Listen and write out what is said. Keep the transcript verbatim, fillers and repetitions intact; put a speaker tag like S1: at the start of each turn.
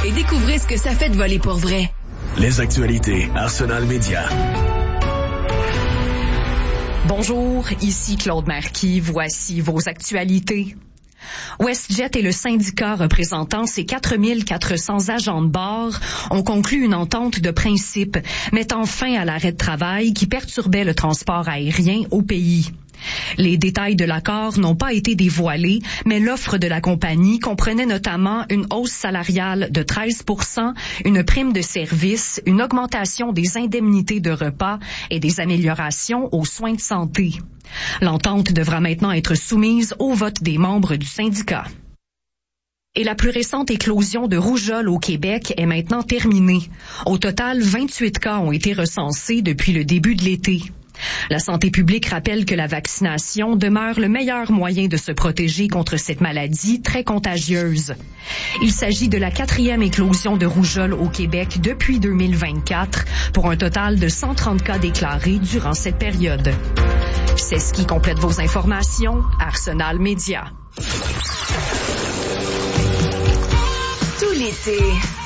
S1: et découvrez ce que ça fait de voler pour vrai.
S2: Les actualités Arsenal Média.
S3: Bonjour, ici Claude Marquis. Voici vos actualités. WestJet et le syndicat représentant ses quatre mille quatre cents agents de bord ont conclu une entente de principe mettant fin à l'arrêt de travail qui perturbait le transport aérien au pays. Les détails de l'accord n'ont pas été dévoilés, mais l'offre de la compagnie comprenait notamment une hausse salariale de treize pour cent, une prime de service, une augmentation des indemnités de repas et des améliorations aux soins de santé. L'entente devra maintenant être soumise au vote des membres du syndicat. Et la plus récente éclosion de rougeole au Québec est maintenant terminée. Au total, vingt-huit cas ont été recensés depuis le début de l'été. La santé publique rappelle que la vaccination demeure le meilleur moyen de se protéger contre cette maladie très contagieuse. Il s'agit de la quatrième éclosion de rougeole au Québec depuis deux mille vingt-quatre, pour un total de cent trente cas déclarés durant cette période. C'est ce qui complète vos informations. Arsenal Média.
S1: Tout l'été,